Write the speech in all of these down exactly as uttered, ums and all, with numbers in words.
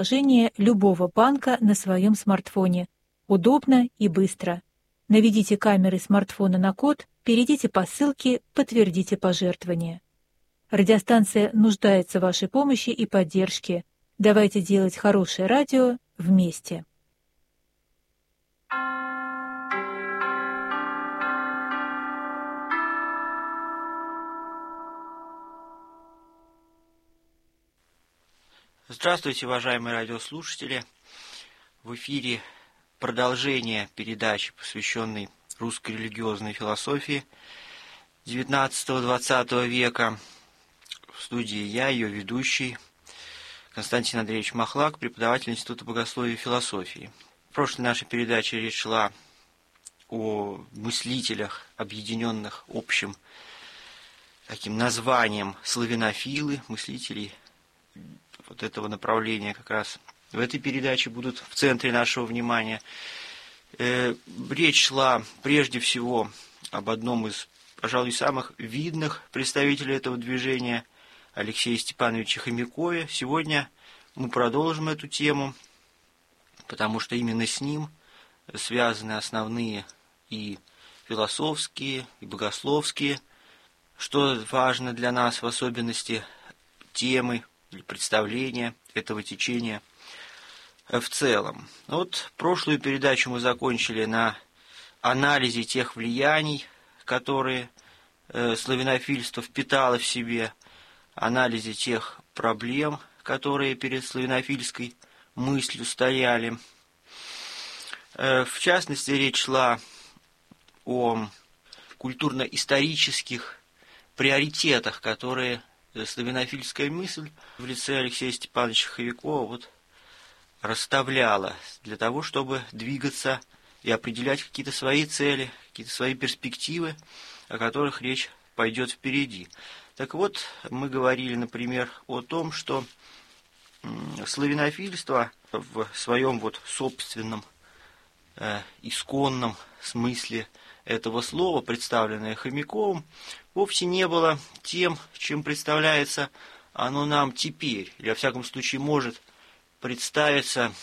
приложение любого банка на своем смартфоне. Удобно и быстро. Наведите камеры смартфона на код, перейдите по ссылке, подтвердите пожертвование. Радиостанция нуждается в вашей помощи и поддержке. Давайте делать хорошее радио вместе. Здравствуйте, уважаемые радиослушатели! В эфире продолжение передачи, посвященной русской религиозной философии девятнадцатого-двадцатого века. В студии я, ее ведущий, Константин Андреевич Махлак, преподаватель Института богословия и философии. В прошлой нашей передаче речь шла о мыслителях, объединенных общим таким названием славянофилы, мыслителей вот этого направления как раз в этой передаче будут в центре нашего внимания. Э, речь шла прежде всего об одном из, пожалуй, самых видных представителей этого движения, Алексее Степановиче Хомякове. Сегодня мы продолжим эту тему, потому что именно с ним связаны основные и философские, и богословские, что важно для нас в особенности, темы или представления этого течения в целом. Вот прошлую передачу мы закончили на анализе тех влияний, которые э, славянофильство впитало в себе, анализе тех проблем, которые перед славянофильской мыслью стояли. Э, в частности, речь шла о культурно-исторических приоритетах, которые славянофильская мысль в лице Алексея Степановича Хомякова вот расставляла для того, чтобы двигаться и определять какие-то свои цели, какие-то свои перспективы, о которых речь пойдет впереди. Так вот, мы говорили, например, о том, что славянофильство в своем вот собственном э, исконном смысле этого слова, представленное Хомяковым, вовсе не было тем, чем представляется оно нам теперь, или, во всяком случае, может представиться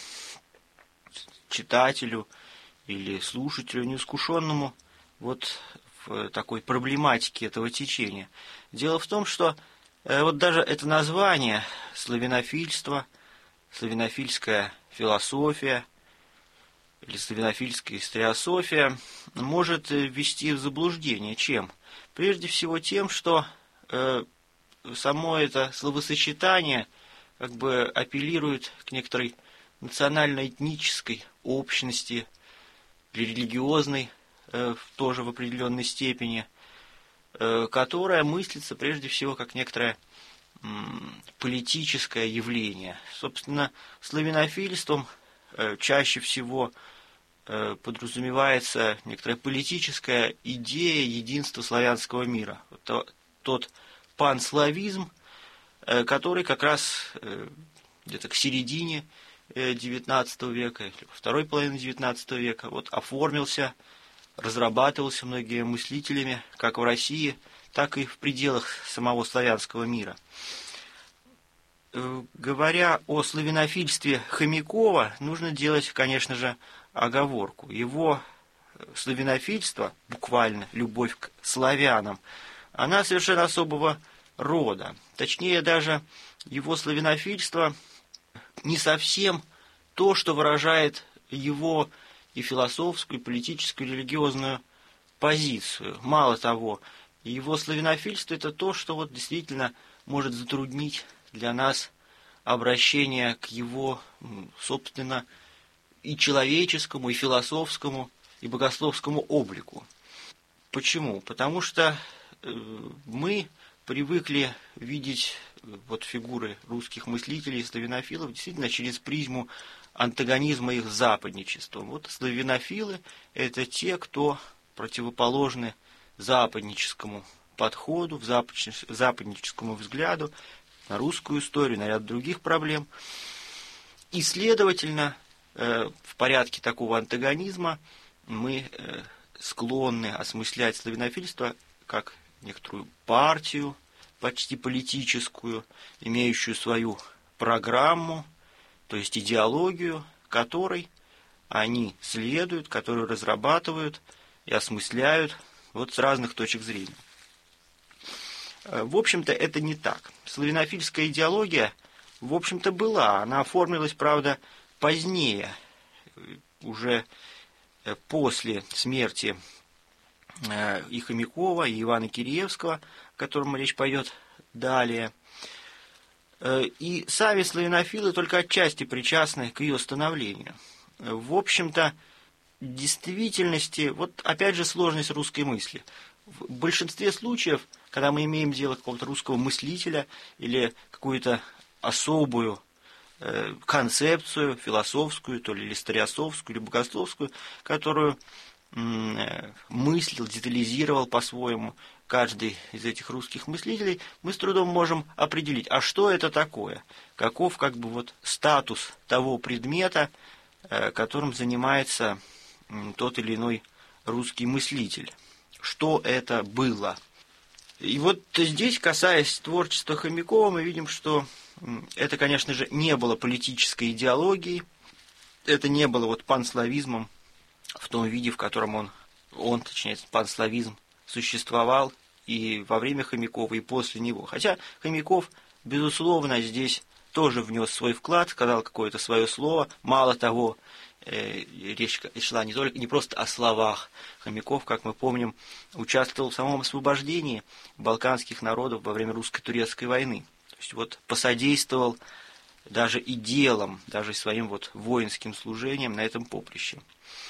читателю или слушателю неискушенному вот в такой проблематике этого течения. Дело в том, что э, вот даже это название славянофильство, славянофильская философия или славянофильская историософия может ввести в заблуждение. Чем? Прежде всего тем, что э, само это словосочетание как бы апеллирует к некоторой национально-этнической общности или религиозной, э, тоже в определенной степени, э, которая мыслится прежде всего как некоторое э, политическое явление. Собственно, славянофильством э, чаще всего э, подразумевается некоторая политическая идея единства славянского мира. То, тот панславизм, э, который как раз э, где-то к середине девятнадцатого века, или второй половины девятнадцатого века, вот оформился, разрабатывался многими мыслителями, как в России, так и в пределах самого славянского мира. Говоря о славянофильстве Хомякова, нужно делать, конечно же, оговорку. Его славянофильство, буквально любовь к славянам, она совершенно особого рода. Точнее, даже его славянофильство не совсем то, что выражает его и философскую, и политическую, и религиозную позицию. Мало того, его славянофильство – это то, что вот действительно может затруднить для нас обращение к его, собственно, и человеческому, и философскому, и богословскому облику. Почему? Потому что мы привыкли видеть вот фигуры русских мыслителей и славянофилов действительно через призму антагонизма их с западничеством. Вот славянофилы – это те, кто противоположны западническому подходу, западническому взгляду на русскую историю, на ряд других проблем. И, следовательно, в порядке такого антагонизма мы склонны осмыслять славянофильство как некоторую партию, почти политическую, имеющую свою программу то есть идеологию, которой они следуют, которую разрабатывают и осмысляют вот с разных точек зрения. В общем-то, это не так. Славянофильская идеология, в общем-то, была. Она оформилась, правда, позднее, уже после смерти и Хомякова, и Ивана Киреевского, о котором речь пойдет далее. И сами славянофилы только отчасти причастны к ее становлению. В общем-то, в действительности, вот опять же сложность русской мысли. В большинстве случаев, когда мы имеем дело какого-то русского мыслителя или какую-то особую э, концепцию философскую, то ли историософскую, или богословскую, которую э, мыслил, детализировал по-своему каждый из этих русских мыслителей, мы с трудом можем определить, а что это такое, каков как бы вот статус того предмета, э, которым занимается э, тот или иной русский мыслитель. Что это было. И вот здесь, касаясь творчества Хомякова, мы видим, что это, конечно же, не было политической идеологией, это не было вот панславизмом в том виде, в котором он, он, точнее, панславизм существовал и во время Хомякова, и после него. Хотя Хомяков, безусловно, здесь тоже внес свой вклад, сказал какое-то свое слово. Мало того, речь шла не только не просто о словах. Хомяков, как мы помним, участвовал в самом освобождении балканских народов во время русско-турецкой войны. То есть вот посодействовал даже и делом, даже своим вот воинским служением на этом поприще.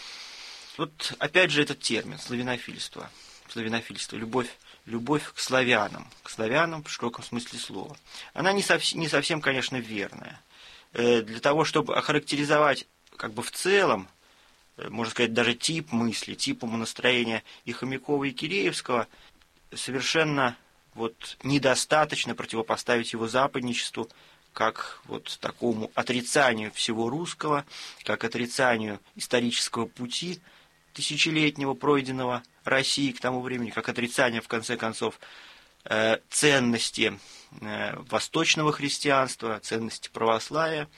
Вот опять же этот термин славянофильство. Славянофильство, любовь, любовь к славянам, к славянам в широком смысле слова. Она не совсем, не совсем, конечно, верная. Для того, чтобы охарактеризовать как бы в целом, можно сказать, даже тип мысли, тип умонастроения и Хомякова, и Киреевского, совершенно вот недостаточно противопоставить его западничеству, как вот такому отрицанию всего русского, как отрицанию исторического пути тысячелетнего, пройденного России к тому времени, как отрицание, в конце концов, ценности восточного христианства, ценности православия.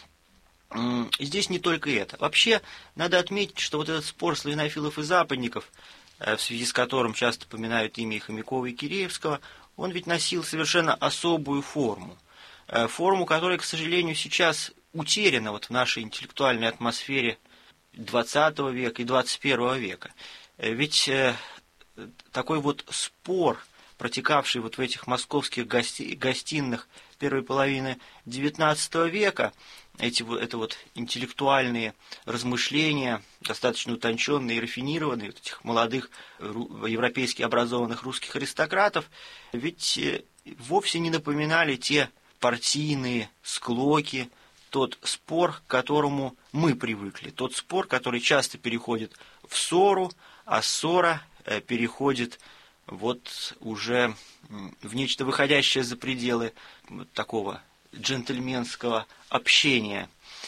И здесь не только это. Вообще, надо отметить, что вот этот спор славянофилов и западников, в связи с которым часто поминают имя Хомякова и Киреевского, он ведь носил совершенно особую форму. Форму, которая, к сожалению, сейчас утеряна вот в нашей интеллектуальной атмосфере двадцатого века и двадцать первого века. Ведь такой вот спор, протекавший вот в этих московских гости, гостиных первой половины девятнадцатого века, эти, это вот интеллектуальные размышления, достаточно утонченные и рафинированные, вот этих молодых европейски образованных русских аристократов, ведь вовсе не напоминали те партийные склоки, тот спор, к которому мы привыкли, тот спор, который часто переходит в ссору, а ссора переходит вот уже в нечто выходящее за пределы такого джентльменского общения.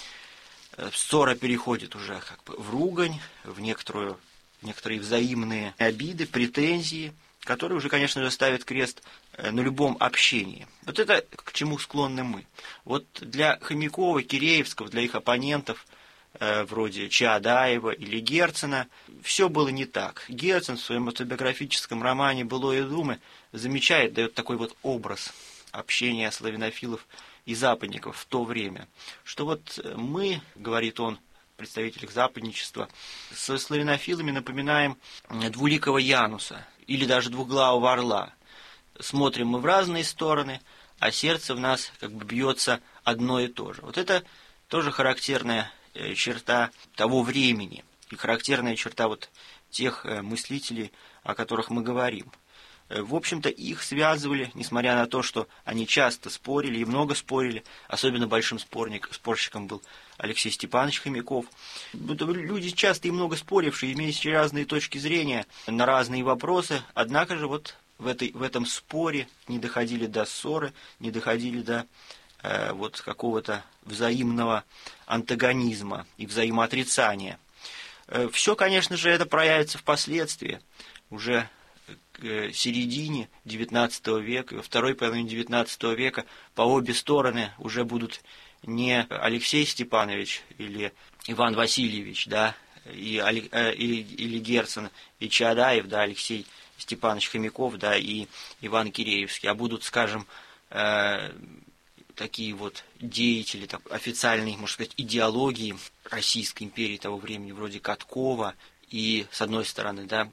Ссора переходит уже как бы в ругань, в некоторую, некоторые взаимные обиды, претензии, которые уже, конечно же, ставят крест на любом общении. Вот это к чему склонны мы. Вот для Хомякова, Киреевского, для их оппонентов, вроде Чаадаева или Герцена, все было не так. Герцен в своем автобиографическом романе «Былое думы» замечает, дает такой вот образ общения славянофилов и западников в то время, что вот мы, говорит он, представитель западничества, со славянофилами напоминаем двуликого Януса или даже двуглавого орла. Смотрим мы в разные стороны, а сердце в нас как бы бьется одно и то же. Вот это тоже характерная черта того времени и характерная черта вот тех мыслителей, о которых мы говорим. В общем-то, их связывали, несмотря на то, что они часто спорили и много спорили, особенно большим спорник, спорщиком был Алексей Степанович Хомяков. Люди часто и много спорившие, имеющие разные точки зрения на разные вопросы, однако же вот в, этой, в этом споре не доходили до ссоры, не доходили до э, вот какого-то взаимного антагонизма и взаимоотрицания. Э, все, конечно же, это проявится впоследствии, уже к середине девятнадцатого века и во второй половине девятнадцатого века по обе стороны уже будут не Алексей Степанович или Иван Васильевич, да, и, или, или Герцен и Чаадаев, да, Алексей Степанович Хомяков, да, и Иван Киреевский, а будут, скажем, э, такие вот деятели так, официальной, можно сказать, идеологии Российской империи того времени, вроде Каткова, и, с одной стороны, да,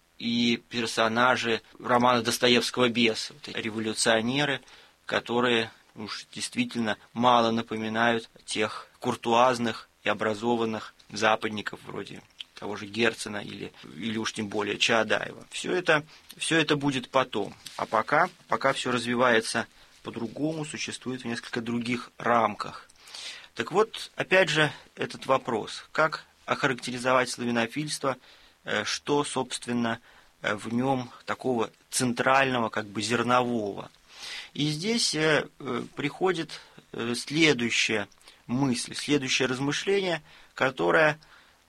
и персонажи романа Достоевского «Бес», вот эти революционеры, которые уж действительно мало напоминают тех куртуазных и образованных западников, вроде того же Герцена или, или уж тем более Чаадаева. Все это, все это будет потом. А пока, пока все развивается по-другому, существует в несколько других рамках. Так вот, опять же, этот вопрос. Как охарактеризовать славянофильство, что, собственно, в нем такого центрального, как бы зернового? И здесь приходит следующая мысль, следующее размышление, которое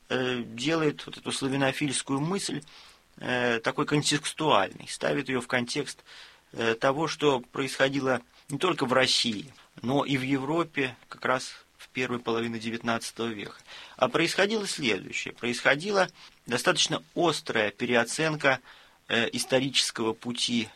делает вот эту славянофильскую мысль такой контекстуальной, ставит ее в контекст того, что происходило не только в России, но и в Европе как раз в первой половине девятнадцатого века. А происходило следующее. Происходила достаточно острая переоценка исторического пути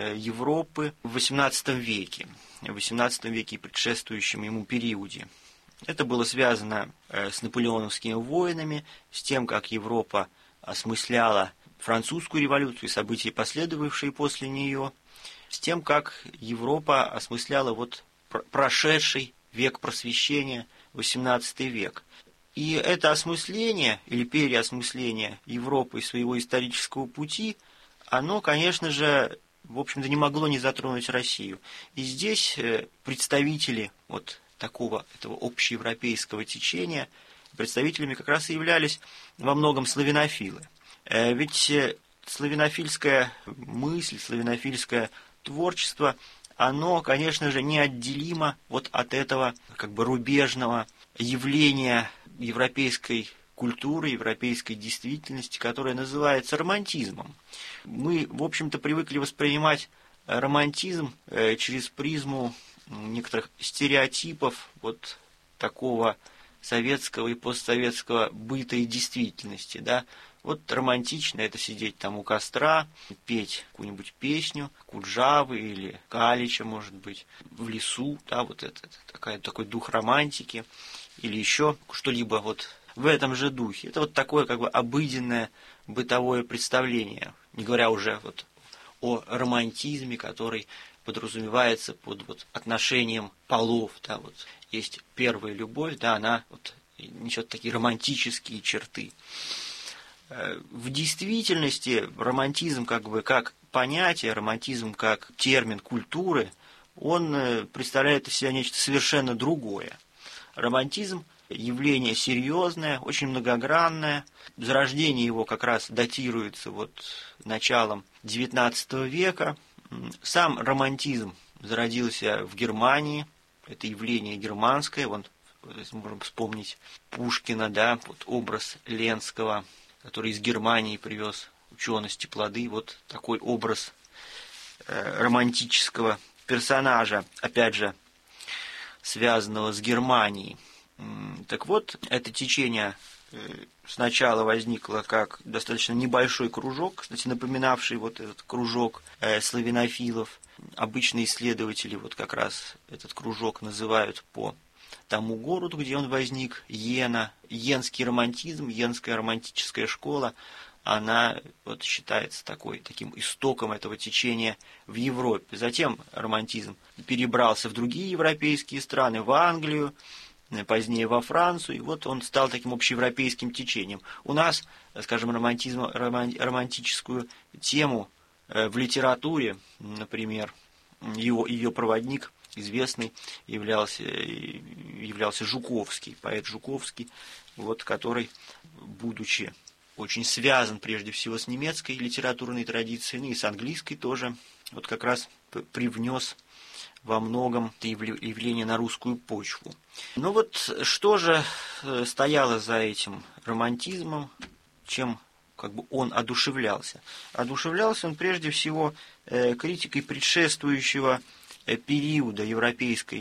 Европы в восемнадцатом веке, в восемнадцатом веке и предшествующем ему периоде. Это было связано с наполеоновскими войнами, с тем, как Европа осмысляла французскую революцию и события, последовавшие после нее, с тем, как Европа осмысляла вот прошедший век просвещения, восемнадцатый век. И это осмысление или переосмысление Европы и своего исторического пути, оно, конечно же, в общем-то, не могло не затронуть Россию. И здесь представители вот такого этого общеевропейского течения, представителями как раз и являлись во многом славянофилы. Ведь славянофильская мысль, славянофильское творчество, оно, конечно же, неотделимо вот от этого как бы рубежного явления европейской культуры, европейской действительности, которая называется романтизмом. Мы, в общем-то, привыкли воспринимать романтизм через призму некоторых стереотипов вот такого советского и постсоветского быта и действительности, да. Вот романтично это сидеть там у костра, петь какую-нибудь песню, Куджавы или Галича, может быть, в лесу, да, вот это, это такая, такой дух романтики, или еще что-либо вот в этом же духе. Это вот такое как бы обыденное бытовое представление, не говоря уже вот о романтизме, который подразумевается под вот отношением полов, да, вот есть первая любовь, да, она вот несет такие романтические черты. В действительности романтизм как бы как понятие, романтизм как термин культуры, он представляет из себя нечто совершенно другое. Романтизм – явление серьезное, очень многогранное. Зарождение его как раз датируется вот началом девятнадцатого века. Сам романтизм зародился в Германии, это явление германское, вот, можем вспомнить Пушкина, да, вот образ Ленского, который из Германии привез учености, плоды, вот такой образ э, романтического персонажа, опять же, связанного с Германией. Так вот, это течение э, сначала возникло как достаточно небольшой кружок, кстати, напоминавший вот этот кружок э, славянофилов. Обычные исследователи вот как раз этот кружок называют по тому городу, где он возник, Йена. Йенский романтизм, йенская романтическая школа, она вот считается такой, таким истоком этого течения в Европе. Затем романтизм перебрался в другие европейские страны, в Англию, позднее во Францию, и вот он стал таким общеевропейским течением. У нас, скажем, романтизм, романтическую тему в литературе, например, его, ее проводник известный являлся, являлся Жуковский, поэт Жуковский, вот, который, будучи очень связан прежде всего с немецкой литературной традицией, ну и с английской тоже, вот как раз привнес во многом это явление на русскую почву. Ну вот что же стояло за этим романтизмом, чем как бы он одушевлялся? Одушевлялся он прежде всего критикой предшествующего периода европейской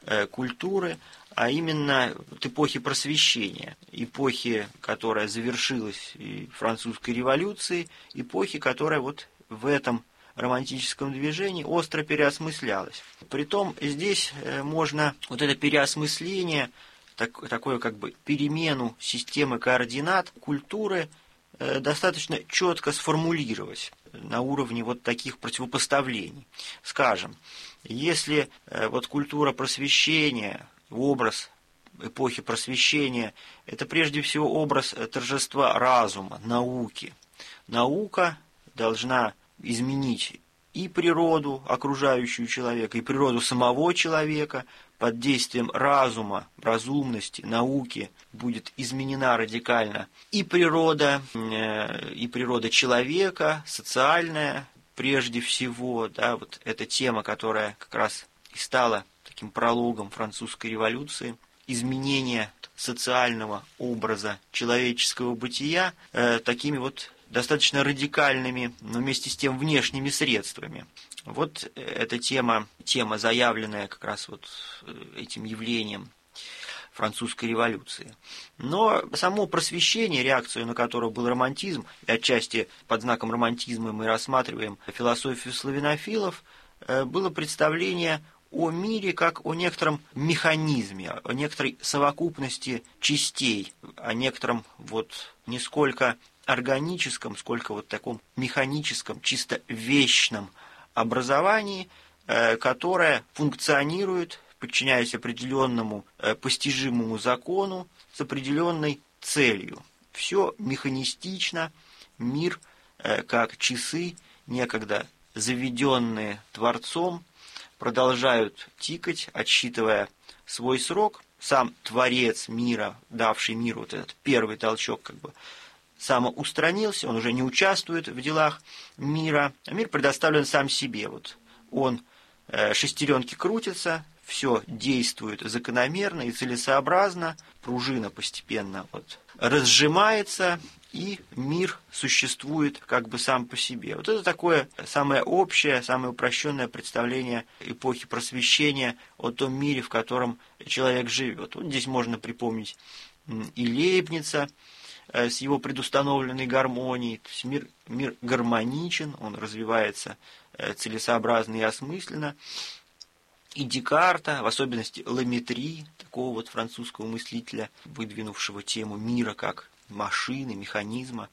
культуры, а именно от эпохи Просвещения, эпохи, которая завершилась и французской революцией, эпохи, которая вот в этом романтическом движении остро переосмыслялась. Притом здесь можно вот это переосмысление, так, такое как бы перемену системы координат культуры достаточно четко сформулировать на уровне вот таких противопоставлений. Скажем, если вот культура просвещения, образ эпохи просвещения, это прежде всего образ торжества разума, науки. Наука должна изменить и природу, окружающую человека, и природу самого человека. Под действием разума, разумности, науки будет изменена радикально и природа, и природа человека, социальная прежде всего. Да, вот эта тема, которая как раз и стала таким прологом французской революции, изменение социального образа человеческого бытия э, такими вот достаточно радикальными, но вместе с тем внешними средствами. Вот эта тема, тема, заявленная как раз вот этим явлением французской революции. Но само просвещение, реакцию на которое был романтизм, и отчасти под знаком романтизма мы рассматриваем философию славянофилов, было представление о мире как о некотором механизме, о некоторой совокупности частей, о некотором вот не сколько органическом, сколько вот таком механическом, чисто вещном образовании, которое функционирует, подчиняясь определенному постижимому закону с определенной целью. Все механистично, мир, как часы, некогда заведенные Творцом, продолжают тикать, отсчитывая свой срок. Сам Творец мира, давший миру вот этот первый толчок, как бы самоустранился, он уже не участвует в делах мира, а мир предоставлен сам себе. Вот он, э, шестеренки крутятся, все действует закономерно и целесообразно, пружина постепенно вот разжимается, и мир существует как бы сам по себе. Вот это такое самое общее, самое упрощенное представление эпохи Просвещения о том мире, в котором человек живет. Вот здесь можно припомнить и Лейбница с его предустановленной гармонией. То есть мир, мир гармоничен, он развивается целесообразно и осмысленно. И Декарта, в особенности Ламетри, такого вот французского мыслителя, выдвинувшего тему мира как машины, механизма.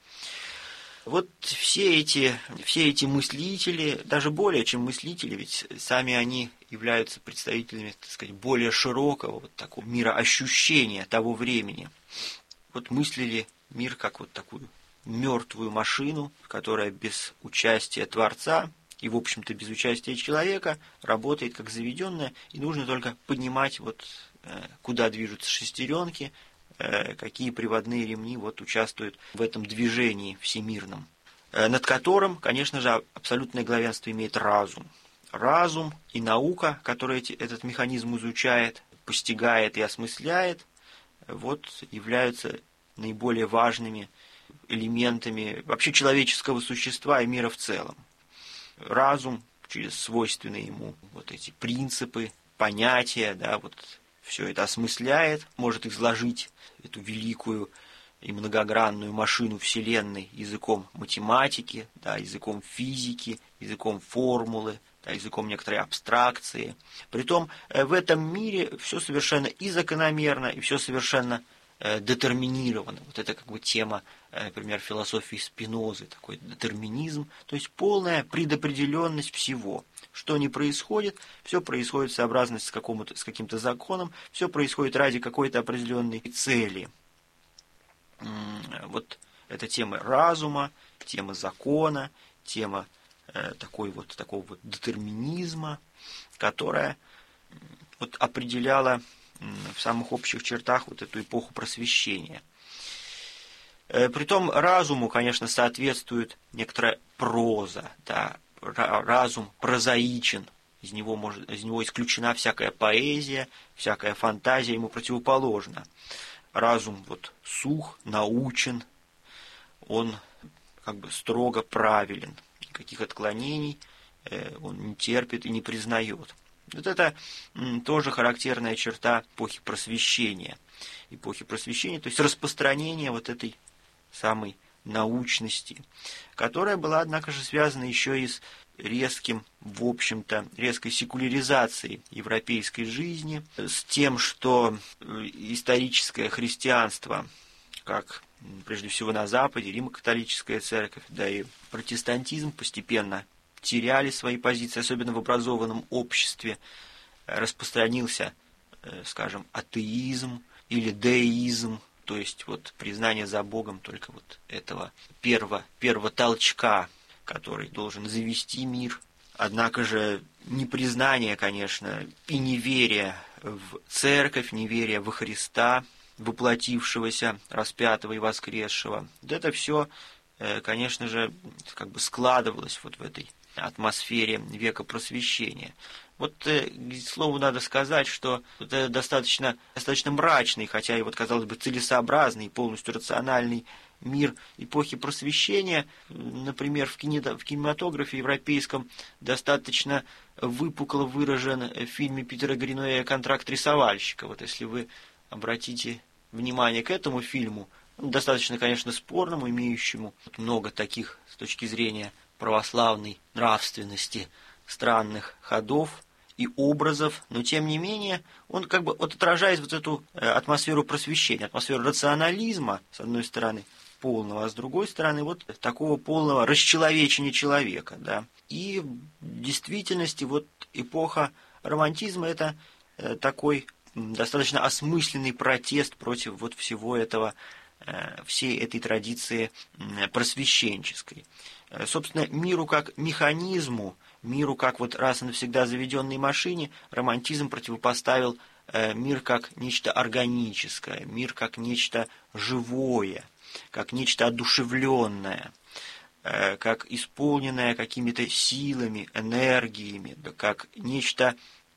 Вот все эти, все эти мыслители, даже более чем мыслители, ведь сами они являются представителями, так сказать, более широкого вот такого мироощущения того времени. Вот мыслили мир как вот такую мертвую машину, которая без участия Творца и, в общем-то, без участия человека работает как заведенная, и нужно только понимать, вот, куда движутся шестеренки, какие приводные ремни вот участвуют в этом движении всемирном, над которым, конечно же, абсолютное главенство имеет разум. Разум и наука, которая эти, этот механизм изучает, постигает и осмысляет, вот, являются наиболее важными элементами вообще человеческого существа и мира в целом. Разум, через свойственные ему вот эти принципы, понятия, да, вот все это осмысляет, может изложить эту великую и многогранную машину Вселенной языком математики, да, языком физики, языком формулы, да, языком некоторой абстракции. Притом в этом мире все совершенно и закономерно, и все совершенно детерминировано. Вот это как бы тема, например, философии Спинозы, такой детерминизм, то есть полная предопределенность всего. Что ни происходит, все происходит в сообразности с, какому-то, с каким-то законом, все происходит ради какой-то определенной цели. Вот это тема разума, тема закона, тема э, такой вот, такого вот детерминизма, которая вот определяла в самых общих чертах вот эту эпоху Просвещения. Притом разуму, конечно, соответствует некоторая проза, да, разум прозаичен, из него, может, из него исключена всякая поэзия, всякая фантазия, ему противоположна. Разум вот сух, научен, он как бы строго правилен, никаких отклонений он не терпит и не признает. Вот это тоже характерная черта эпохи Просвещения. Эпохи Просвещения, то есть распространение вот этой самой научности, которая была, однако же, связана еще и с резким, в общем-то, резкой секуляризацией европейской жизни, с тем, что историческое христианство, как прежде всего на Западе, Римо-католическая церковь, да и протестантизм постепенно теряли свои позиции, особенно в образованном обществе, распространился, скажем, атеизм или деизм, то есть вот признание за Богом только вот этого первого, первого толчка, который должен завести мир. Однако же непризнание, конечно, и неверие в церковь, неверие во Христа, воплотившегося, распятого и воскресшего. Вот это все, конечно же, как бы складывалось вот в этой атмосфере века Просвещения. Вот, к слову, надо сказать, что это достаточно, достаточно мрачный, хотя и, вот, казалось бы, целесообразный, полностью рациональный мир эпохи Просвещения. Например, в, кине, в кинематографе европейском достаточно выпукло выражен в фильме Питера Гринуэя «Контракт рисовальщика». Вот если вы обратите внимание к этому фильму, достаточно, конечно, спорному, имеющему много таких, с точки зрения православной нравственности, странных ходов и образов, но тем не менее он как бы вот отражает вот эту атмосферу просвещения, атмосферу рационализма, с одной стороны, полного, а с другой стороны вот такого полного расчеловечения человека, да. И в действительности вот эпоха романтизма — это такой достаточно осмысленный протест против вот всего этого, всей этой традиции просвещенческой. Собственно, миру как механизму, миру как вот раз и навсегда заведенной машине, романтизм противопоставил мир как нечто органическое, мир как нечто живое, как нечто одушевленное, как исполненное какими-то силами, энергиями, как нечто,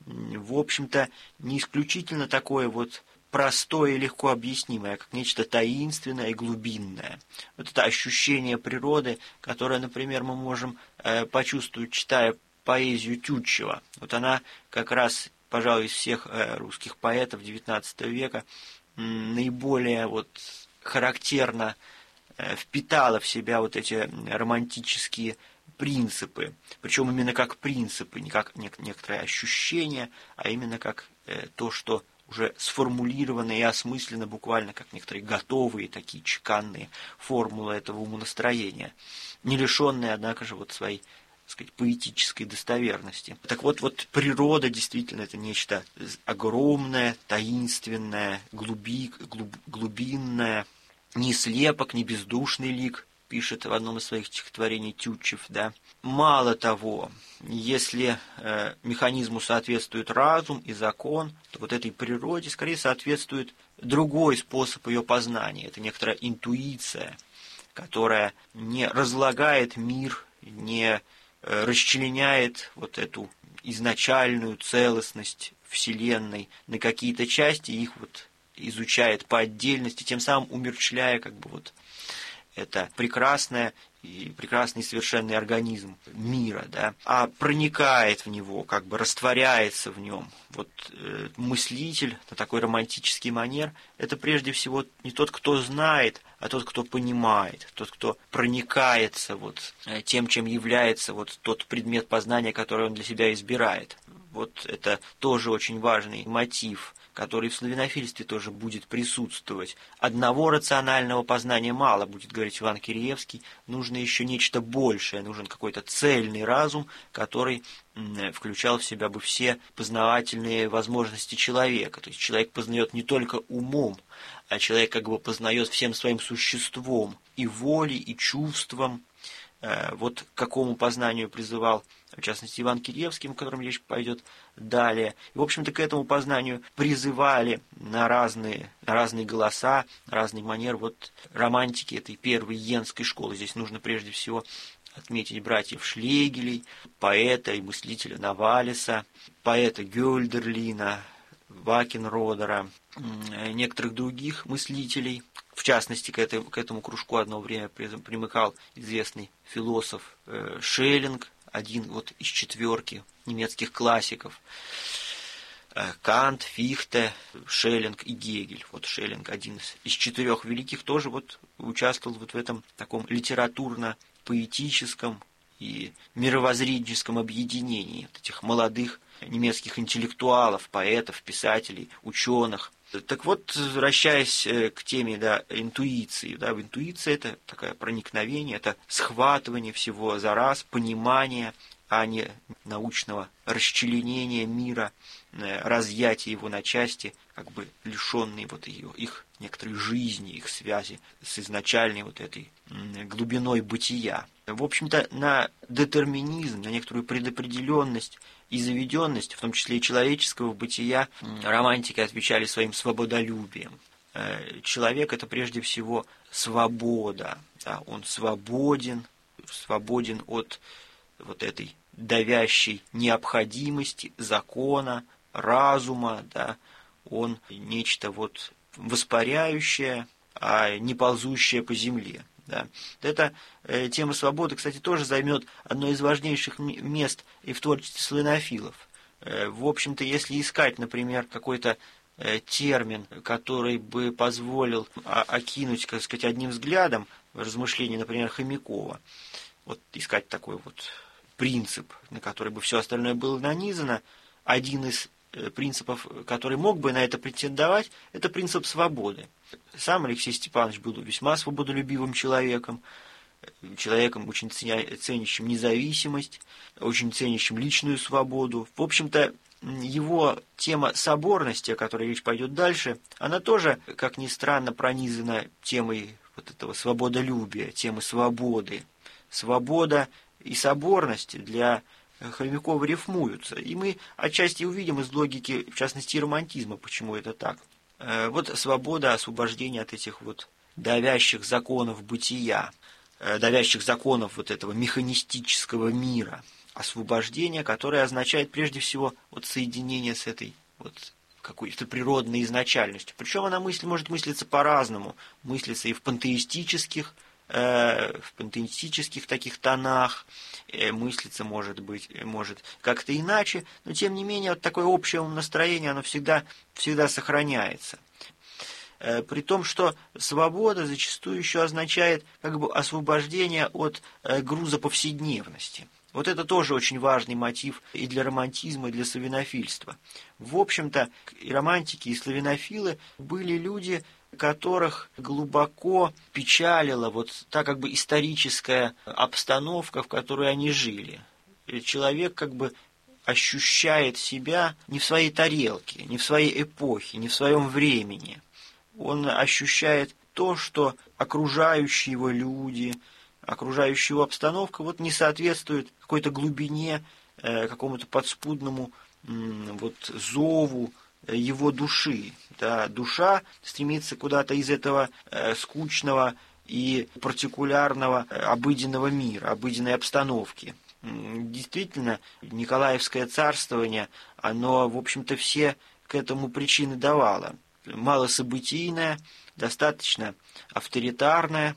в общем-то, не исключительно такое вот простое и легко объяснимое, как нечто таинственное и глубинное. Вот это ощущение природы, которое, например, мы можем э, почувствовать, читая поэзию Тютчева. Вот она как раз, пожалуй, из всех э, русских поэтов девятнадцатого века м, наиболее вот характерно э, впитала в себя вот эти романтические принципы. Причем именно как принципы, не как нек- некоторые ощущения, а именно как э, то, что уже сформулировано и осмысленно буквально как некоторые готовые такие чеканные формулы этого умонастроения, не лишенные, однако же, вот своей, так сказать, поэтической достоверности. Так вот, вот природа действительно это нечто огромное, таинственное, глуби, глуб, глубинное, не слепок, не бездушный лик, пишет в одном из своих стихотворений Тютчев, да. Мало того, если э, механизму соответствует разум и закон, то вот этой природе скорее соответствует другой способ ее познания. Это некоторая интуиция, которая не разлагает мир, не э, расчленяет вот эту изначальную целостность Вселенной на какие-то части, их вот изучает по отдельности, тем самым умерщвляя как бы вот это прекрасное и прекрасный совершенный организм мира, да, а проникает в него, как бы растворяется в нем. Вот э, мыслитель на такой романтический манер — это прежде всего не тот, кто знает, а тот, кто понимает, тот, кто проникается вот э, тем, чем является вот тот предмет познания, который он для себя избирает. Вот это тоже очень важный мотив, который в славянофильстве тоже будет присутствовать. Одного рационального познания мало, будет говорить Иван Киреевский, нужно еще нечто большее, нужен какой-то цельный разум, который включал в себя бы все познавательные возможности человека. То есть человек познает не только умом, а человек как бы познает всем своим существом, и волей, и чувством. Вот к какому познанию призывал, в частности, Иван Киреевский, о котором речь пойдет далее. И, в общем-то, к этому познанию призывали на разные, на разные голоса, на разный манер вот романтики этой первой йенской школы. Здесь нужно прежде всего отметить братьев Шлегелей, поэта и мыслителя Навалиса, поэта Гёльдерлина, Вакенродера, некоторых других мыслителей. В частности, к, этой, к этому кружку одно время примыкал известный философ э, Шеллинг, один вот из четверки немецких классиков. Кант, Фихте, Шеллинг и Гегель. Вот Шеллинг, один из четырех великих, тоже вот участвовал вот в этом таком литературно-поэтическом и мировоззренческом объединении этих молодых немецких интеллектуалов, поэтов, писателей, ученых. Так вот, возвращаясь к теме, да, интуиции, да, интуиция – это такое проникновение, это схватывание всего за раз, понимание, а не научного расчленения мира, разъятия его на части, как бы лишенные вот ее, их некоторой жизни, их связи с изначальной вот этой глубиной бытия. В общем-то, на детерминизм, на некоторую предопределенность и заведенность, в том числе и человеческого бытия, романтики отвечали своим свободолюбием. Человек – это прежде всего свобода, да, он свободен, свободен от вот этой давящей необходимости, закона, разума, да, он нечто вот воспаряющее, а не ползущее по земле. Да. Эта э, тема свободы, кстати, тоже займет одно из важнейших мест и в творчестве славянофилов. Э, в общем-то, если искать, например, какой-то э, термин, который бы позволил а, окинуть, так сказать, одним взглядом размышления, например, Хомякова, вот искать такой вот принцип, на который бы все остальное было нанизано, один из принципов, который мог бы на это претендовать, это принцип свободы. Сам Алексей Степанович был весьма свободолюбивым человеком, человеком, очень ценящим независимость, очень ценящим личную свободу. В общем-то, его тема соборности, о которой речь пойдет дальше, она тоже, как ни странно, пронизана темой вот этого свободолюбия, темы свободы. Свобода и соборность для Хомякова рифмуются. И мы отчасти увидим из логики, в частности, романтизма, почему это так. Вот свобода, освобождение от этих вот давящих законов бытия, давящих законов вот этого механистического мира. Освобождение, которое означает прежде всего вот соединение с этой вот какой-то природной изначальностью. Причем она мысль может мыслиться по-разному. Мыслится и в пантеистических в пантеистических таких тонах, мыслиться может быть, может как-то иначе, но тем не менее вот такое общее настроение, оно всегда, всегда сохраняется. При том, что свобода зачастую еще означает как бы освобождение от груза повседневности. Вот это тоже очень важный мотив и для романтизма, и для славянофильства. В общем-то, и романтики, и славянофилы были люди, которых глубоко печалила вот та как бы историческая обстановка, в которой они жили. И человек как бы ощущает себя не в своей тарелке, не в своей эпохе, не в своем времени. Он ощущает то, что окружающие его люди, окружающая его обстановка вот не соответствует какой-то глубине, какому-то подспудному вот зову его души. Да, душа стремится куда-то из этого э, скучного и партикулярного э, обыденного мира, обыденной обстановки. Действительно, Николаевское царствование, оно, в общем-то, все к этому причины давало. Малособытийное, достаточно авторитарное,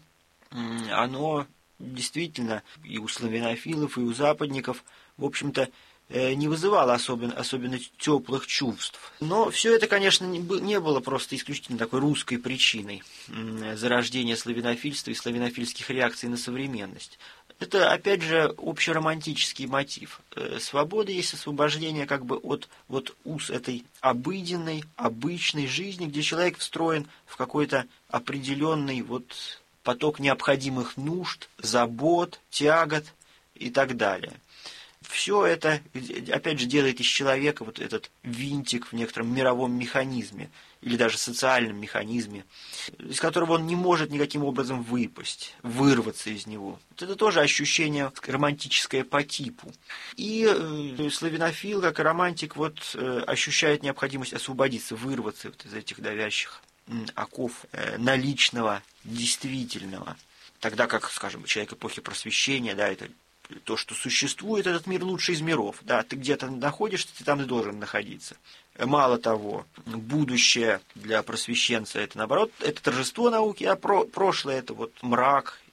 оно действительно и у славянофилов, и у западников, в общем-то, не вызывало особенно, особенно теплых чувств. Но все это, конечно, не было просто исключительно такой русской причиной зарождения славянофильства и славянофильских реакций на современность. Это, опять же, общеромантический мотив. Свобода есть освобождение как бы от вот уз этой обыденной, обычной жизни, где человек встроен в какой-то определенный вот поток необходимых нужд, забот, тягот и так далее. Все это, опять же, делает из человека вот этот винтик в некотором мировом механизме или даже социальном механизме, из которого он не может никаким образом выпасть, вырваться из него. Вот это тоже ощущение романтическое по типу. И э, славянофил, как и романтик, вот, э, ощущает необходимость освободиться, вырваться вот из этих давящих э, оков э, наличного, действительного. Тогда как, скажем, человек эпохи Просвещения, да, это то, что существует, этот мир лучший из миров. Да, ты где-то находишься, ты там и должен находиться. Мало того, будущее для просвещенца это, наоборот, это торжество науки, а про, прошлое это вот мрак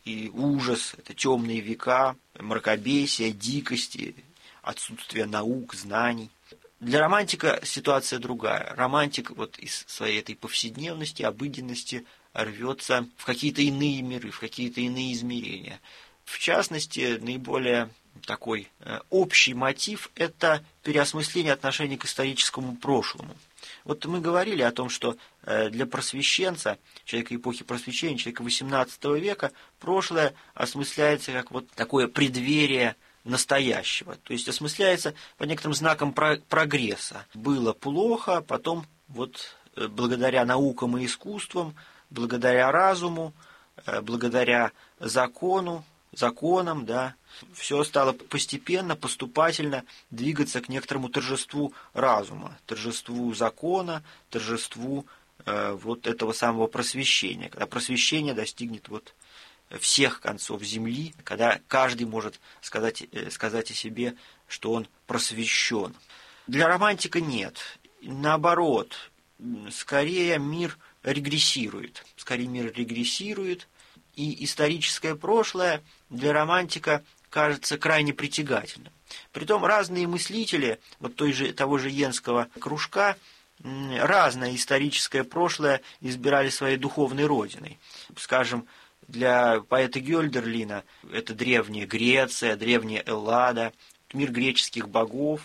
и ужас, это темные века, мракобесие, дикости, отсутствие наук, знаний. Для романтика ситуация другая. Романтик вот из своей этой повседневности, обыденности рвется в какие-то иные миры, в какие-то иные измерения. В частности, наиболее такой общий мотив – это переосмысление отношений к историческому прошлому. Вот мы говорили о том, что для просвещенца, человека эпохи просвещения, человека восемнадцатого века, прошлое осмысляется как вот такое преддверие настоящего. То есть осмысляется по некоторым знакам прогресса. Было плохо, потом вот благодаря наукам и искусствам, благодаря разуму, благодаря закону, законам, да, все стало постепенно, поступательно двигаться к некоторому торжеству разума, торжеству закона, торжеству э, вот этого самого просвещения, когда просвещение достигнет вот всех концов земли, когда каждый может сказать, э, сказать о себе, что он просвещен. Для романтика нет. Наоборот, скорее мир регрессирует. Скорее мир регрессирует, и историческое прошлое для романтика кажется крайне притягательным. Притом разные мыслители, вот той же, того же Йенского кружка, разное историческое прошлое избирали своей духовной родиной. Скажем, для поэта Гёльдерлина это древняя Греция, древняя Эллада, мир греческих богов,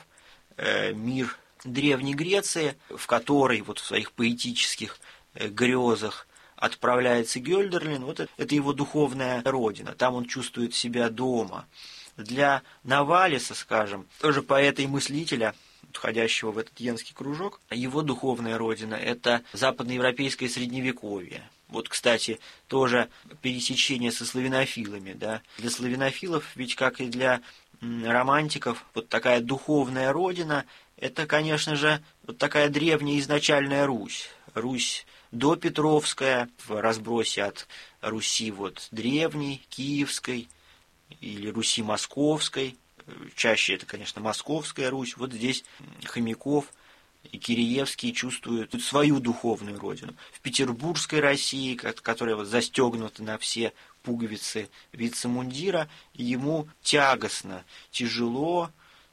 мир древней Греции, в которой вот в своих поэтических грезах отправляется Гёльдерлин, вот это, это его духовная родина, там он чувствует себя дома. Для Новалиса, скажем, тоже поэта и мыслителя, входящего в этот Йенский кружок, его духовная родина – это западноевропейское средневековье. Вот, кстати, тоже пересечение со славянофилами. Да? Для славянофилов, ведь как и для романтиков, вот такая духовная родина – это, конечно же, вот такая древняя изначальная Русь. Русь допетровская, в разбросе от Руси вот древней, киевской или Руси московской. Чаще это, конечно, Московская Русь. Вот здесь Хомяков и Киреевский чувствуют свою духовную родину. В Петербургской России, которая вот застегнута на все пуговицы вице-мундира, ему тягостно, тяжело,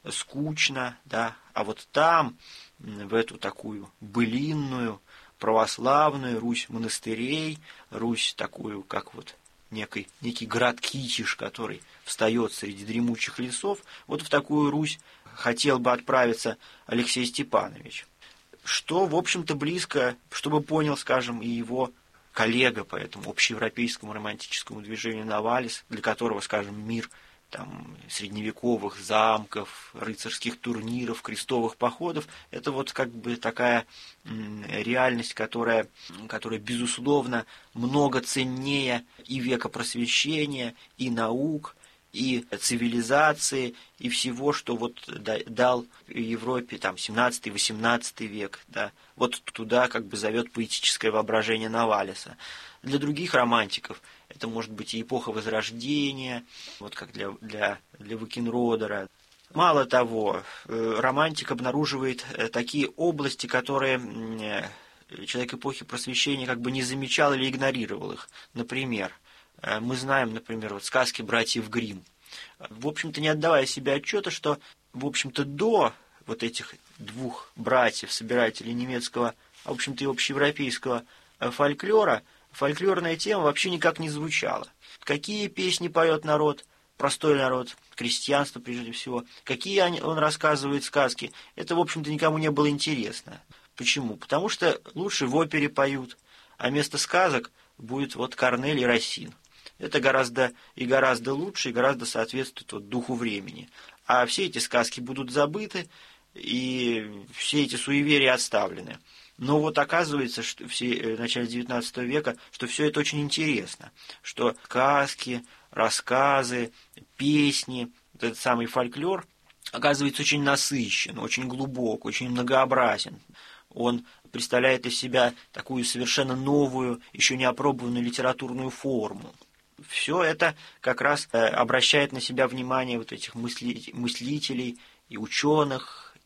скучно, да. А вот там, в эту такую былинную, православную Русь монастырей, Русь такую, как вот некий, некий град-китиш, который встает среди дремучих лесов, вот в такую Русь хотел бы отправиться Алексей Степанович. Что, в общем-то, близко, чтобы понял, скажем, и его коллега по этому общеевропейскому романтическому движению Новалис, для которого, скажем, мир там, средневековых замков, рыцарских турниров, крестовых походов, это вот как бы такая реальность, которая, которая безусловно, много ценнее и века просвещения, и наук, и цивилизации, и всего, что вот дал Европе там, семнадцатый-восемнадцатый век. Да. Вот туда как бы зовет поэтическое воображение Новалиса. Для других романтиков это может быть и эпоха Возрождения, вот как для, для, для Вакенродера. Мало того, романтик обнаруживает такие области, которые человек эпохи Просвещения как бы не замечал или игнорировал их. Например, мы знаем, например, вот сказки братьев Гримм. В общем-то, не отдавая себе отчета, что, в общем-то, до вот этих двух братьев, собирателей немецкого, а, в общем-то, и общеевропейского фольклора, фольклорная тема вообще никак не звучала. Какие песни поет народ, простой народ, крестьянство прежде всего, какие он рассказывает сказки, это, в общем-то, никому не было интересно. Почему? Потому что лучше в опере поют, а вместо сказок будет вот Корнель и Рассин. Это гораздо и гораздо лучше, и гораздо соответствует вот духу времени. А все эти сказки будут забыты, и все эти суеверия отставлены. Но вот оказывается, что в начале девятнадцатого века, что все это очень интересно, что сказки, рассказы, песни, вот этот самый фольклор, оказывается очень насыщен, очень глубок, очень многообразен. Он представляет из себя такую совершенно новую, еще не опробованную литературную форму. Все это как раз обращает на себя внимание вот этих мысли, мыслителей и ученых,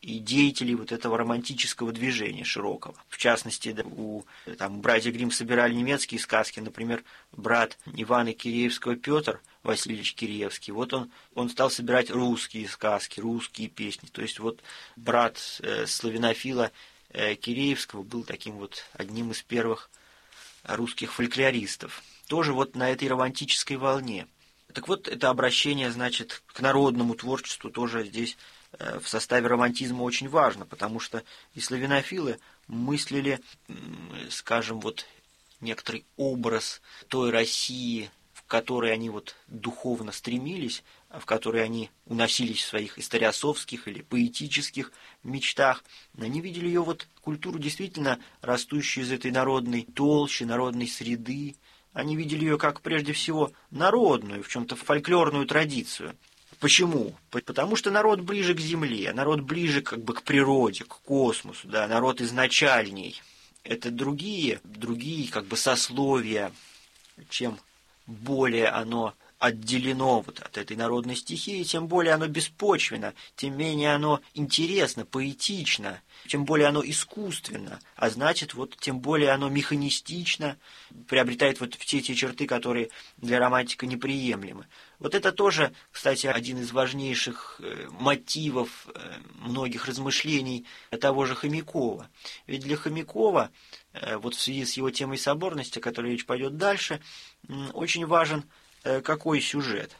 и деятелей вот этого романтического движения широкого. В частности, да, у там, братья Гримм собирали немецкие сказки, например, брат Ивана Киреевского Петр Васильевич Киреевский, вот он, он стал собирать русские сказки, русские песни. То есть вот брат э, славянофила э, Киреевского был таким вот одним из первых русских фольклористов. Тоже вот на этой романтической волне. Так вот, это обращение, значит, к народному творчеству тоже здесь в составе романтизма очень важно, потому что и славянофилы мыслили, скажем, вот некоторый образ той России, в которой они вот духовно стремились, в которой они уносились в своих историосовских или поэтических мечтах. Они видели ее вот культуру, действительно растущую из этой народной толщи, народной среды. Они видели ее как, прежде всего, народную, в чем-то фольклорную традицию. Почему? Потому что народ ближе к земле, народ ближе как бы к природе, к космосу, да, народ изначальней. Это другие, другие как бы сословия, чем более оно отделено вот от этой народной стихии, тем более оно беспочвенно, тем менее оно интересно, поэтично, тем более оно искусственно, а значит, вот тем более оно механистично, приобретает вот все эти черты, которые для романтика неприемлемы. Вот это тоже, кстати, один из важнейших мотивов многих размышлений того же Хомякова. Ведь для Хомякова, вот в связи с его темой соборности, о которой речь пойдет дальше, очень важен какой сюжет?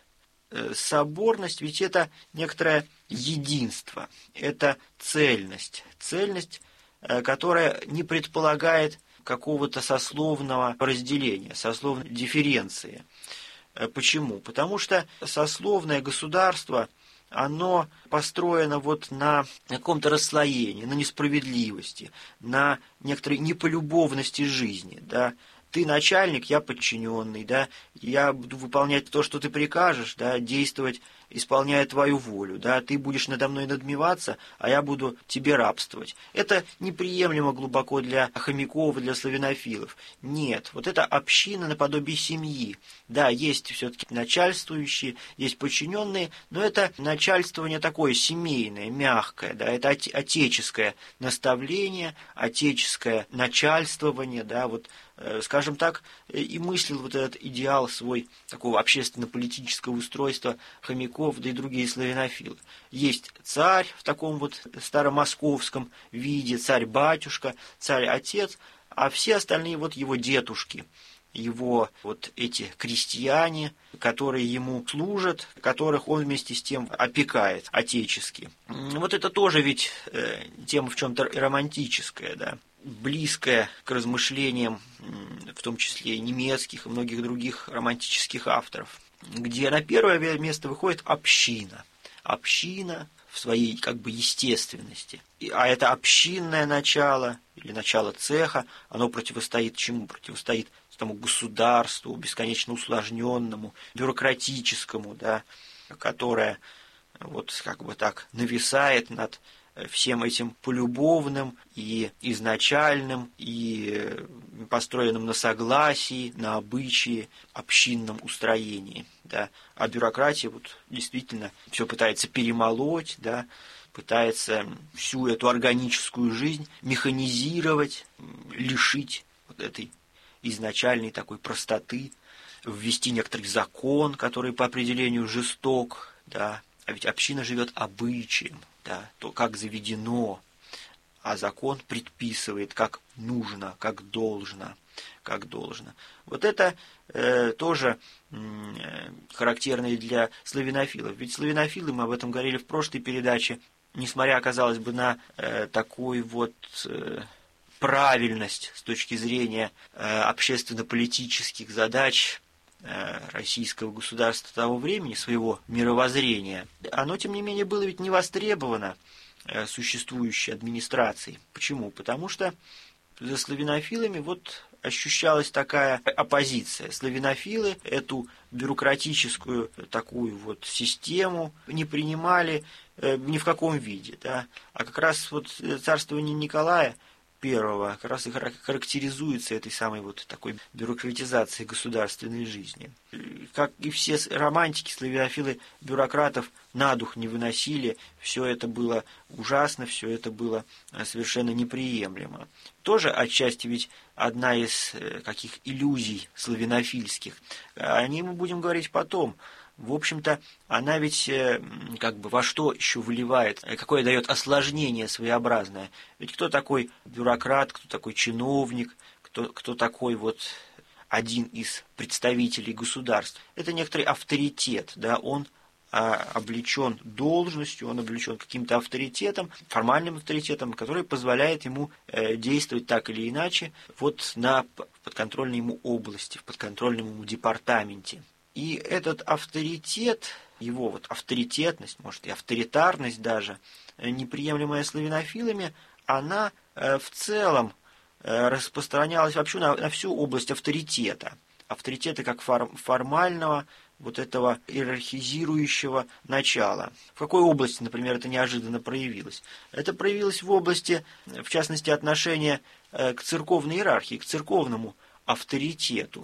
Соборность, ведь это некоторое единство, это цельность. Цельность, которая не предполагает какого-то сословного разделения, сословной дифференции. Почему? Потому что сословное государство, оно построено вот на каком-то расслоении, на несправедливости, на некоторой неполюбовности жизни, да. Ты начальник, я подчиненный, да, я буду выполнять то, что ты прикажешь, да, действовать, исполняя твою волю, да, ты будешь надо мной надмеваться, а я буду тебе рабствовать. Это неприемлемо глубоко для Хомякова, для славянофилов. Нет, вот это община наподобие семьи. Да, есть все-таки начальствующие, есть подчиненные, но это начальствование такое семейное, мягкое, да, это отеческое наставление, отеческое начальствование, да, вот, скажем так, и мыслил вот этот идеал свой такого общественно-политического устройства Хомяков, да и другие славянофилы. Есть царь в таком вот старомосковском виде, царь-батюшка, царь-отец, а все остальные вот его дедушки, его вот эти крестьяне, которые ему служат, которых он вместе с тем опекает отечески. Вот это тоже ведь э, тема в чем-то романтическая, да, близкая к размышлениям, в том числе и немецких, и многих других романтических авторов, где на первое место выходит община. Община в своей как бы естественности. А это общинное начало, или начало цеха, оно противостоит чему? Противостоит тому государству, бесконечно усложненному, бюрократическому, да, которое вот как бы так нависает над всем этим полюбовным и изначальным, и построенным на согласии, на обычае, общинном устроении. Да. А бюрократия вот, действительно все пытается перемолоть, да, пытается всю эту органическую жизнь механизировать, лишить вот этой изначальной такой простоты, ввести некоторый закон, который по определению жесток, да. А ведь община живет обычаем, да, то, как заведено, а закон предписывает, как нужно, как должно, как должно. Вот это э, тоже э, характерно и для славянофилов. Ведь славянофилы, мы об этом говорили в прошлой передаче, несмотря, казалось бы, на э, такой вот э, правильность с точки зрения э, общественно-политических задач российского государства того времени, своего мировоззрения, оно, тем не менее, было ведь не востребовано существующей администрацией. Почему? Потому что за славянофилами вот ощущалась такая оппозиция. Славянофилы эту бюрократическую такую вот систему не принимали ни в каком виде. Да? А как раз вот царствование Николая первого как раз и характеризуется этой самой вот такой бюрократизацией государственной жизни. Как и все романтики, славянофилы бюрократов на дух не выносили, все это было ужасно, все это было совершенно неприемлемо. Тоже отчасти ведь одна из каких иллюзий славянофильских. О ней мы будем говорить потом. В общем-то, она ведь как бы во что еще выливает, какое дает осложнение своеобразное. Ведь кто такой бюрократ, кто такой чиновник, кто, кто такой вот один из представителей государств? Это некоторый авторитет, да, он а, облечен должностью, он облечен каким-то авторитетом, формальным авторитетом, который позволяет ему э, действовать так или иначе вот на подконтрольной ему области, в подконтрольном ему департаменте. И этот авторитет, его вот авторитетность, может и авторитарность даже, неприемлемая славянофилами, она в целом распространялась вообще на, на всю область авторитета. Авторитета как фор, формального, вот этого иерархизирующего начала. В какой области, например, это неожиданно проявилось? Это проявилось в области, в частности, отношения к церковной иерархии, к церковному авторитету.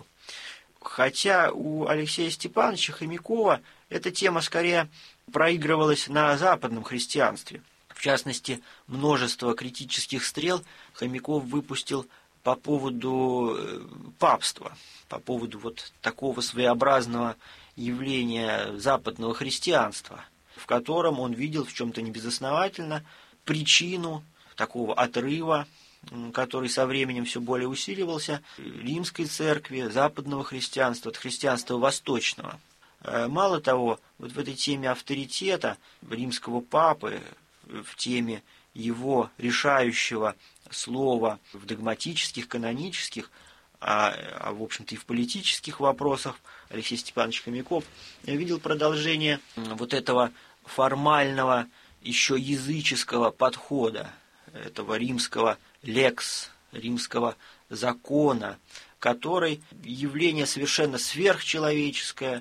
Хотя у Алексея Степановича Хомякова эта тема скорее проигрывалась на западном христианстве. В частности, множество критических стрел Хомяков выпустил по поводу папства, по поводу вот такого своеобразного явления западного христианства, в котором он видел в чем-то небезосновательно причину такого отрыва, который со временем все более усиливался, римской церкви, западного христианства, от христианства восточного. Мало того, вот в этой теме авторитета римского папы, в теме его решающего слова в догматических, канонических, а, а в общем-то и в политических вопросах, Алексей Степанович Хомяков видел продолжение вот этого формального, еще языческого подхода, этого римского лекс, римского закона, который явление совершенно сверхчеловеческое,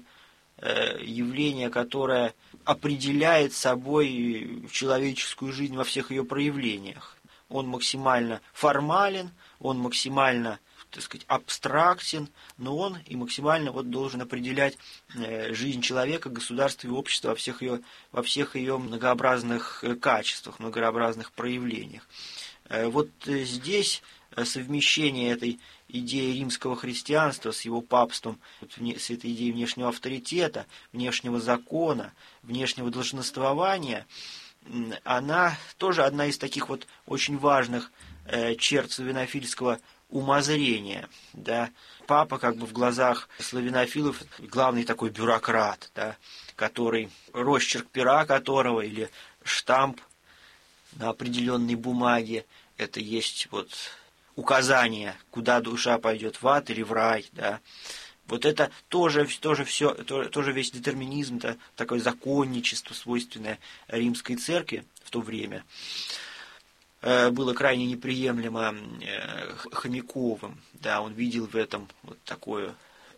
явление, которое определяет собой человеческую жизнь во всех ее проявлениях. Он максимально формален, он максимально, так сказать, абстрактен, но он и максимально вот должен определять жизнь человека, государства и общества во всех ее, во всех ее многообразных качествах, многообразных проявлениях. Вот здесь совмещение этой идеи римского христианства с его папством, с этой идеей внешнего авторитета, внешнего закона, внешнего долженствования, она тоже одна из таких вот очень важных черт славянофильского умозрения. Да. Папа как бы в глазах славянофилов главный такой бюрократ, да, который, росчерк пера которого или штамп на определенной бумаге, это есть вот указание, куда душа пойдет, в ад или в рай, да. Вот это тоже, тоже, все, тоже весь детерминизм, это такое законничество, свойственное римской церкви в то время, было крайне неприемлемо Хомяковым. Да, он видел в этом вот такое,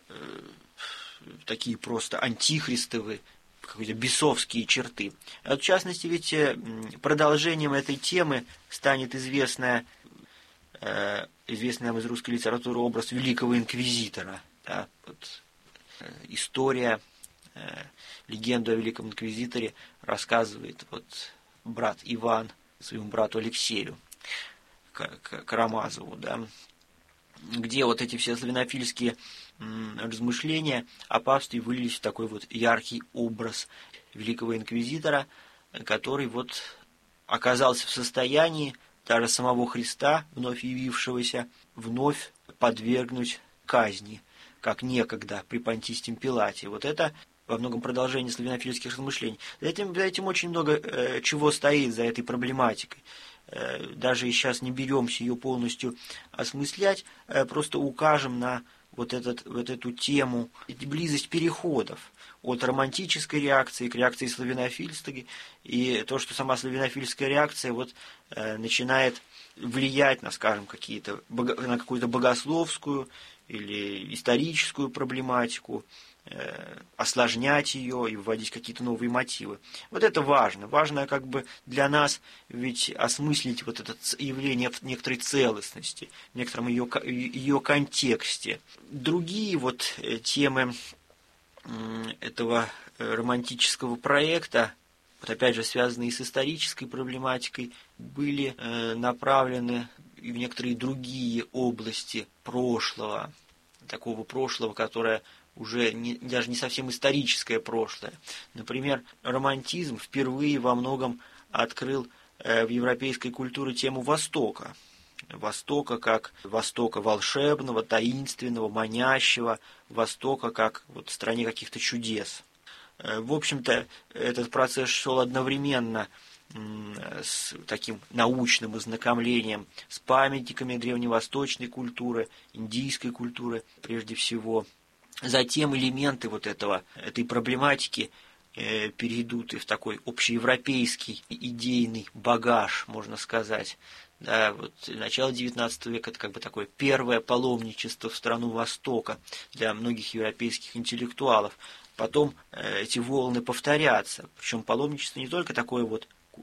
такие просто антихристовые, какие-то бесовские черты. В частности, ведь продолжением этой темы станет известная, известный нам из русской литературы образ великого инквизитора. Да, вот, история, легенду о великом инквизиторе рассказывает вот брат Иван своему брату Алексею Карамазову, да, где вот эти все славянофильские размышления о папстве вылились в такой вот яркий образ великого инквизитора, который вот оказался в состоянии даже самого Христа, вновь явившегося, вновь подвергнуть казни, как некогда при Понтийском Пилате. Вот это во многом продолжение славянофильских размышлений. За этим, за этим очень много э, чего стоит, за этой проблематикой. Э, даже и сейчас не беремся ее полностью осмыслять, э, просто укажем на вот, этот, вот эту тему, близость переходов от романтической реакции к реакции славянофильской, и то, что сама славянофильская реакция вот, э, начинает влиять на, скажем, какие-то, на какую-то богословскую или историческую проблематику, осложнять ее и вводить какие-то новые мотивы. Вот это важно. Важно как бы для нас ведь осмыслить вот это явление в некоторой целостности, в некотором ее, ее контексте. Другие вот темы этого романтического проекта, вот опять же связанные с исторической проблематикой, были направлены и в некоторые другие области прошлого, такого прошлого, которое уже не, даже не совсем историческое прошлое. Например, романтизм впервые во многом открыл э, в европейской культуре тему Востока. Востока как Востока волшебного, таинственного, манящего, Востока как вот, в стране каких-то чудес. Э, в общем-то, этот процесс шел одновременно э, с таким научным ознакомлением с памятниками древневосточной культуры, индийской культуры прежде всего. Затем элементы вот этого, этой проблематики э, перейдут и в такой общеевропейский идейный багаж, можно сказать. Да, вот начало девятнадцатого века – это как бы такое первое паломничество в страну Востока для многих европейских интеллектуалов. Потом э, эти волны повторятся. Причем паломничество не только такое вот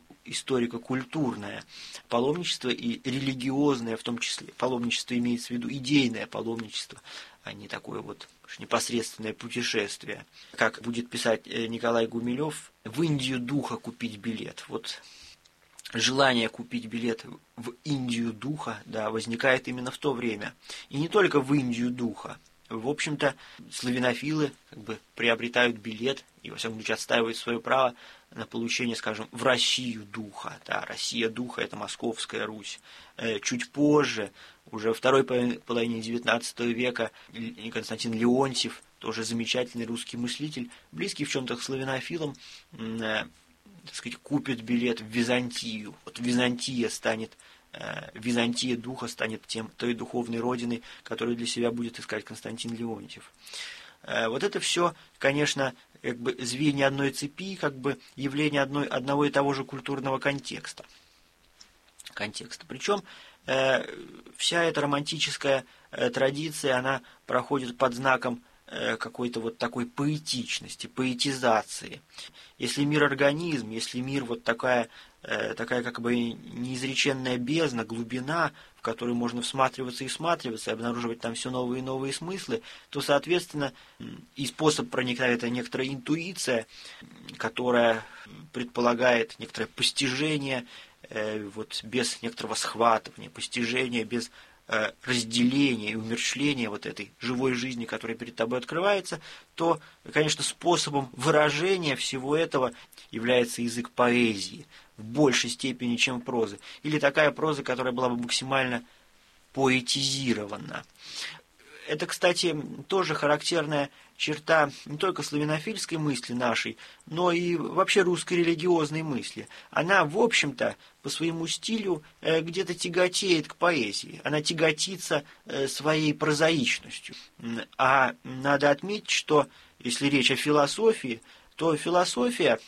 историко-культурное, паломничество и религиозное в том числе. Паломничество имеется в виду идейное паломничество, а не такое вот непосредственное путешествие. Как будет писать Николай Гумилев, в Индию духа купить билет. Вот желание купить билет в Индию духа, да, возникает именно в то время. И не только в Индию духа. В общем-то, славянофилы как бы приобретают билет и, во всяком случае, отстаивают свое право на получение, скажем, в Россию духа. Да, Россия духа – это Московская Русь. Чуть позже, уже во второй половине девятнадцатого века, Константин Леонтьев, тоже замечательный русский мыслитель, близкий в чем-то к славянофилам, так сказать, купит билет в Византию. Вот Византия станет Византия духа станет тем, той духовной родиной, которую для себя будет искать Константин Леонтьев. Вот это все, конечно, как бы звенья одной цепи, как бы явление одной, одного и того же культурного контекста. контекста. Причем э, вся эта романтическая э, традиция, она проходит под знаком э, какой-то вот такой поэтичности, поэтизации. Если мир организм, если мир вот такая, э, такая как бы неизреченная бездна, глубина, в которую можно всматриваться и всматриваться, и обнаруживать там все новые и новые смыслы, то, соответственно, и способ проникновения – это некоторая интуиция, которая предполагает некоторое постижение, э, вот без некоторого схватывания, постижение без э, разделения и умерщвления вот этой живой жизни, которая перед тобой открывается, то, конечно, способом выражения всего этого является язык поэзии в большей степени, чем прозы. Или такая проза, которая была бы максимально поэтизирована. Это, кстати, тоже характерная черта не только славянофильской мысли нашей, но и вообще русской религиозной мысли. Она, в общем-то, по своему стилю где-то тяготеет к поэзии. Она тяготится своей прозаичностью. А надо отметить, что если речь о философии, то философия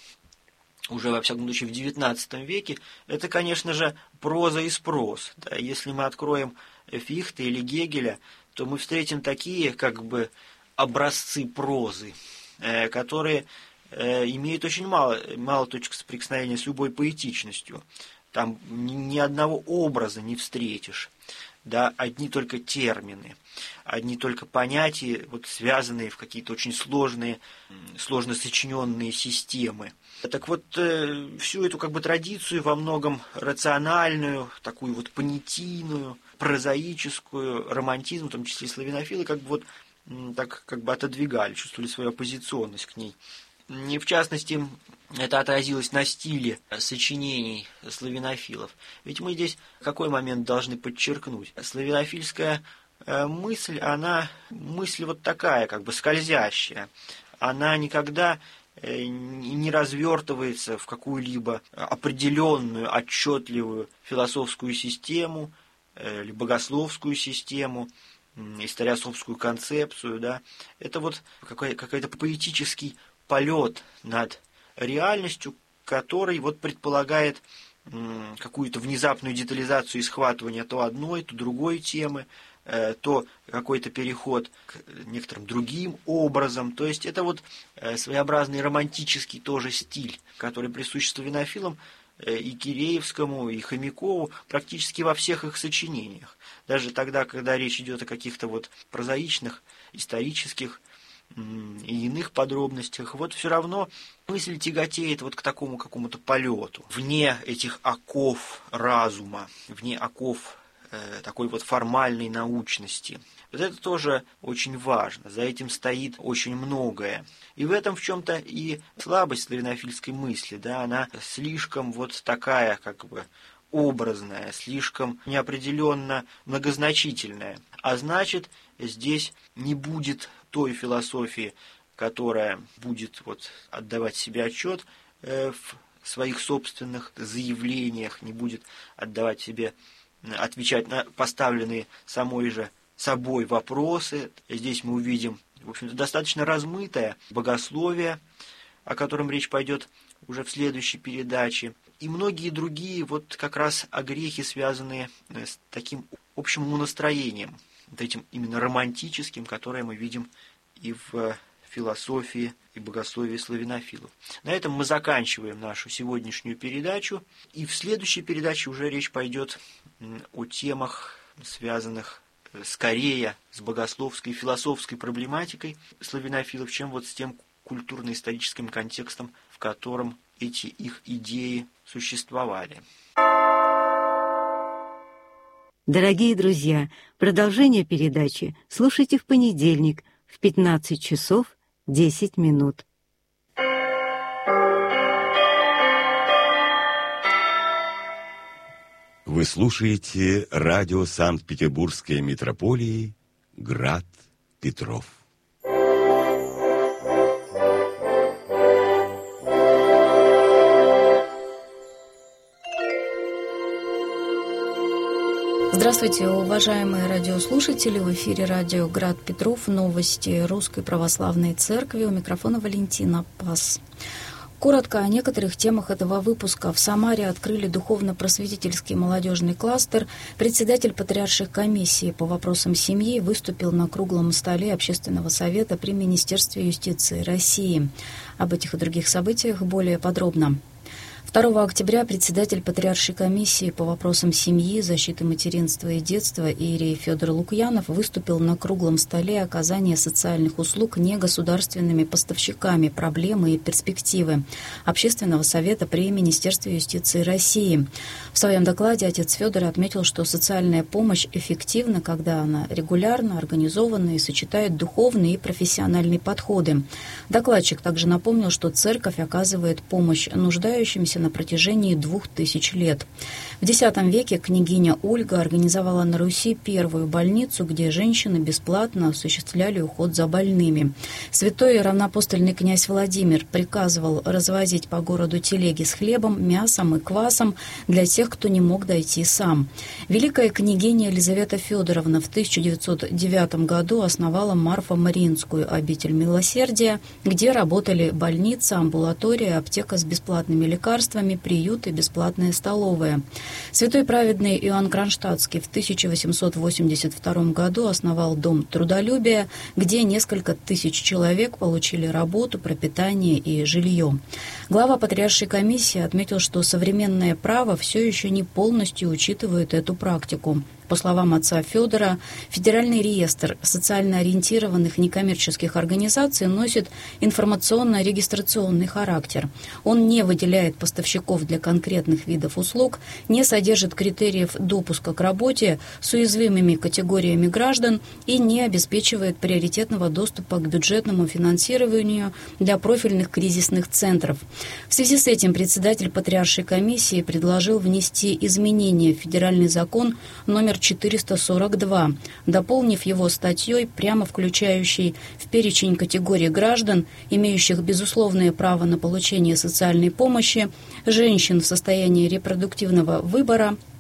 уже, во всяком случае, в девятнадцатом веке, это, конечно же, проза и спрос. Да, если мы откроем Фихте или Гегеля, то мы встретим такие, как бы, образцы прозы, э, которые э, имеют очень мало, мало точек соприкосновения с любой поэтичностью. Там ни, ни одного образа не встретишь. Да, одни только термины, одни только понятия, вот, связанные в какие-то очень сложные, сложно сочиненные системы. Так вот, э, всю эту как бы традицию во многом рациональную, такую вот понятийную, прозаическую, романтизм, в том числе и славянофилы, как бы вот так как бы отодвигали, чувствовали свою оппозиционность к ней. И в частности, это отразилось на стиле сочинений славянофилов. Ведь мы здесь какой момент должны подчеркнуть? Славянофильская мысль, она мысль вот такая, как бы скользящая. Она никогда не развертывается в какую-либо определенную, отчетливую философскую систему или богословскую систему, историософскую концепцию. Да. Это вот какой-то поэтический полет над реальностью, который вот предполагает м, какую-то внезапную детализацию и схватывание то одной, то другой темы, то какой-то переход к некоторым другим образам. То есть это вот своеобразный романтический тоже стиль, который присущ славянофилам, и Киреевскому, и Хомякову практически во всех их сочинениях. Даже тогда, когда речь идет о каких-то вот прозаичных, исторических и иных подробностях, вот все равно мысль тяготеет вот к такому какому-то полету, вне этих оков разума, вне оков э, такой вот формальной научности. Вот это тоже очень важно, за этим стоит очень многое. И в этом в чем-то и слабость славянофильской мысли, да, она слишком вот такая, как бы, образная, слишком неопределенно многозначительная. А значит, здесь не будет той философии, которая будет вот отдавать себе отчет э, в своих собственных заявлениях, не будет отдавать себе, отвечать на поставленные самой же собой вопросы. Здесь мы увидим, в общем-то, достаточно размытое богословие, о котором речь пойдет уже в следующей передаче, и многие другие вот как раз огрехи, связанные с таким общим умонастроением, вот этим именно романтическим, которое мы видим и в философии и богословии славянофилов. На этом мы заканчиваем нашу сегодняшнюю передачу, и в следующей передаче уже речь пойдет о темах, связанных скорее с богословской и философской проблематикой славянофилов, чем вот с тем культурно-историческим контекстом, в котором эти их идеи существовали. Дорогие друзья, продолжение передачи слушайте в понедельник в пятнадцать часов десять минут. Вы слушаете радио Санкт-Петербургской митрополии «Град Петров». Здравствуйте, уважаемые радиослушатели! В эфире радио «Град Петров», новости Русской Православной Церкви. У микрофона Валентина Пас. Коротко о некоторых темах этого выпуска. В Самаре открыли духовно-просветительский молодежный кластер. Председатель Патриаршей комиссии по вопросам семьи выступил на круглом столе Общественного совета при Министерстве юстиции России. Об этих и других событиях более подробно. второго октября председатель Патриаршей комиссии по вопросам семьи, защиты материнства и детства иерей Федор Лукьянов выступил на круглом столе оказания социальных услуг негосударственными поставщиками, проблемы и перспективы Общественного совета при Министерстве юстиции России. В своем докладе отец Федор отметил, что социальная помощь эффективна, когда она регулярно, организована и сочетает духовные и профессиональные подходы. Докладчик также напомнил, что церковь оказывает помощь нуждающимся на протяжении двух тысяч лет. В десятом веке княгиня Ольга организовала на Руси первую больницу, где женщины бесплатно осуществляли уход за больными. Святой равноапостольный князь Владимир приказывал развозить по городу телеги с хлебом, мясом и квасом для тех, кто не мог дойти сам. Великая княгиня Елизавета Федоровна в тысяча девятьсот девятом году основала Марфо-Мариинскую обитель милосердия, где работали больница, амбулатория, аптека с бесплатными лекарствами, приют и бесплатная столовая. Святой праведный Иоанн Кронштадтский в тысяча восемьсот восемьдесят втором году основал Дом трудолюбия, где несколько тысяч человек получили работу, пропитание и жилье. Глава Патриаршей комиссии отметил, что современное право все еще не полностью учитывает эту практику. По словам отца Федора, Федеральный реестр социально ориентированных некоммерческих организаций носит информационно-регистрационный характер. Он не выделяет поставщиков для конкретных видов услуг, не содержит критериев допуска к работе с уязвимыми категориями граждан и не обеспечивает приоритетного доступа к бюджетному финансированию для профильных кризисных центров. В связи с этим председатель Патриаршей комиссии предложил внести изменения в федеральный закон номер четыреста сорок два, дополнив его статьей, прямо включающей в перечень категорий граждан, имеющих безусловное право на получение социальной помощи, женщин в состоянии репродуктивного выбора,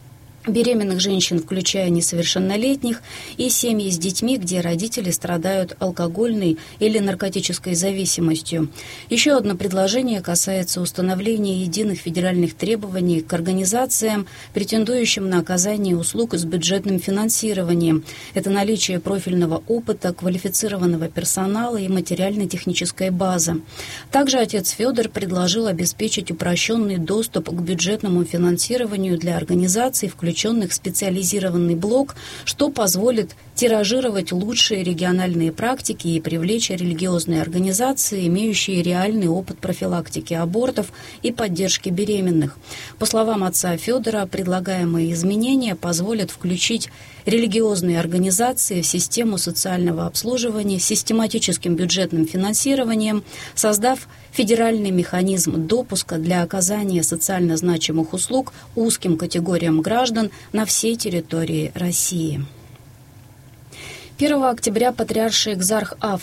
беременных женщин, включая несовершеннолетних, и семьи с детьми, где родители страдают алкогольной или наркотической зависимостью. Еще одно предложение касается установления единых федеральных требований к организациям, претендующим на оказание услуг с бюджетным финансированием. Это наличие профильного опыта, квалифицированного персонала и материально-технической базы. Также отец Федор предложил обеспечить упрощенный доступ к бюджетному финансированию для организаций, включая в специализированный блок, что позволит тиражировать лучшие региональные практики и привлечь религиозные организации, имеющие реальный опыт профилактики абортов и поддержки беременных. По словам отца Федора, предлагаемые изменения позволят включить религиозные организации в систему социального обслуживания с систематическим бюджетным финансированием, создав федеральный механизм допуска для оказания социально значимых услуг узким категориям граждан на всей территории России. первого октября патриарший экзарх Аф